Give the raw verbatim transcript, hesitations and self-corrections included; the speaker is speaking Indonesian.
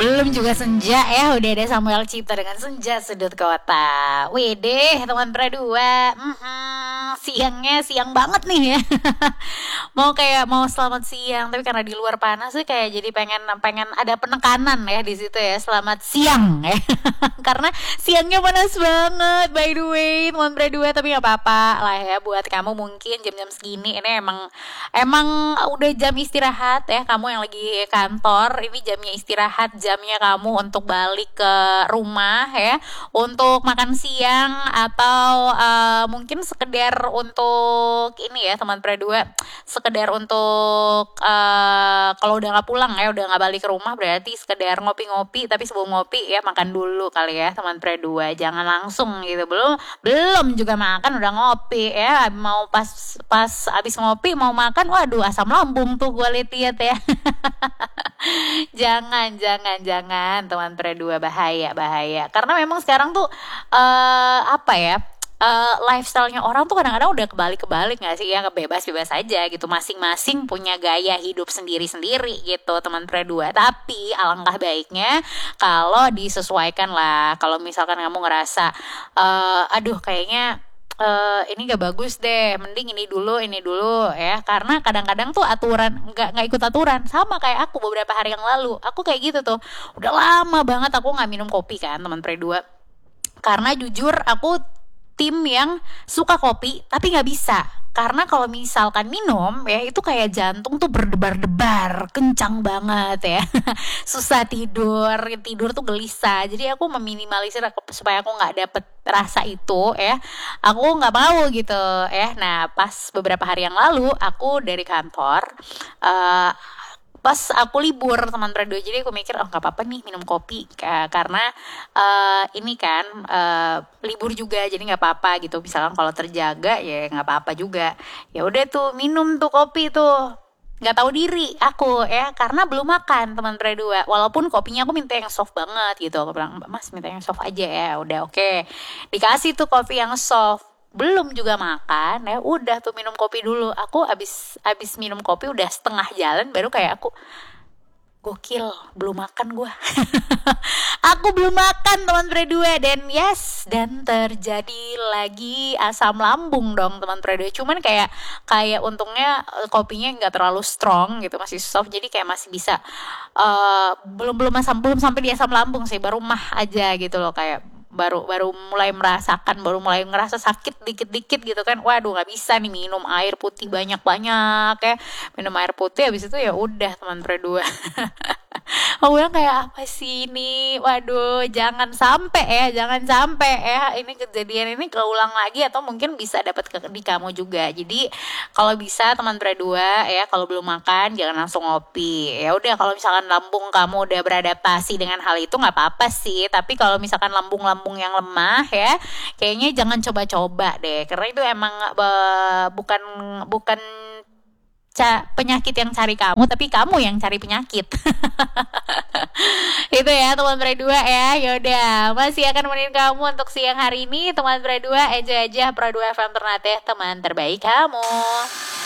Belum juga senja ya, udah ada Samuel Cipta dengan Senja Sudut Kota. Wede, teman berdua, mm-hmm, siangnya siang banget nih ya. Mau kayak mau selamat siang, tapi karena di luar panas sih kayak jadi pengen pengen ada penekanan ya di situ ya. Selamat siang ya. Karena siangnya panas banget by the way, teman berdua, tapi nggak apa-apa lah ya buat kamu mungkin jam-jam segini ini emang emang udah jam istirahat ya, kamu yang lagi kantor ini jamnya istirahat, jamnya kamu untuk balik ke rumah ya, untuk makan siang atau uh, mungkin sekedar untuk ini ya teman berdua, sekedar untuk uh, kalau udah nggak pulang ya, udah nggak balik ke rumah berarti sekedar ngopi-ngopi, tapi sebelum ngopi ya makan dulu kali ya teman berdua, jangan langsung gitu, belum belum juga makan udah ngopi ya, mau pas pas abis ngopi mau makan, waduh asam lambung tuh gue lihat ya. jangan jangan jangan teman berdua, bahaya bahaya karena memang sekarang tuh uh, apa ya, Uh, lifestyle-nya orang tuh kadang-kadang udah kebalik-kebalik gak sih ya, bebas-bebas aja gitu, masing-masing punya gaya hidup sendiri-sendiri gitu teman berdua. Tapi alangkah baiknya kalau disesuaikan lah, kalau misalkan kamu ngerasa uh, aduh kayaknya Uh, ini gak bagus deh, mending ini dulu ini dulu ya, karena kadang-kadang tuh aturan nggak nggak ikut aturan, sama kayak aku beberapa hari yang lalu aku kayak gitu tuh, udah lama banget aku nggak minum kopi kan teman berdua, karena jujur aku tim yang suka kopi tapi nggak bisa, karena kalau misalkan minum ya itu kayak jantung tuh berdebar-debar kencang banget ya. Susah tidur, tidur tuh gelisah, jadi aku meminimalisir supaya aku nggak dapet rasa itu ya, aku nggak mau gitu ya. Nah pas beberapa hari yang lalu aku dari kantor, uh, pas aku libur teman berdua, jadi aku mikir oh nggak apa-apa nih minum kopi karena uh, ini kan uh, libur juga, jadi nggak apa-apa gitu, misalkan kalau terjaga ya nggak apa-apa juga. Ya udah tuh minum tuh kopi tuh, nggak tahu diri aku ya, karena belum makan teman berdua, walaupun kopinya aku minta yang soft banget gitu, aku bilang mas minta yang soft aja ya, udah oke okay. Dikasih tuh kopi yang soft, belum juga makan ya udah tuh minum kopi dulu. Aku abis abis minum kopi udah setengah jalan baru kayak aku gokil, belum makan gue. Aku belum makan teman berdua, dan yes, dan terjadi lagi asam lambung dong teman berdua. Cuman kayak kayak untungnya kopinya nggak terlalu strong gitu, masih soft, jadi kayak masih bisa uh, belum belum asam belum sampai di asam lambung sih, baru mah aja gitu loh, kayak baru baru mulai merasakan, baru mulai ngerasa sakit dikit-dikit gitu kan. Waduh nggak bisa nih minum air putih banyak-banyak ya, minum air putih habis itu ya udah teman berdua. Aku bilang kayak apa sih ini, waduh jangan sampai ya, jangan sampai ya ini kejadian ini keulang lagi, atau mungkin bisa dapat ke di kamu juga. Jadi kalau bisa teman berdua ya, kalau belum makan jangan langsung ngopi. Ya udah kalau misalkan lambung kamu udah beradaptasi dengan hal itu nggak apa-apa sih, tapi kalau misalkan lambung-lambung yang lemah ya, kayaknya jangan coba-coba deh, karena itu emang uh, bukan bukan Ca- penyakit yang cari kamu, tapi kamu yang cari penyakit. Itu ya teman berdua ya. Yaudah, masih akan menemani kamu untuk siang hari ini teman berdua. Enjoy aja Pro dua F M Ternate, teman terbaik kamu.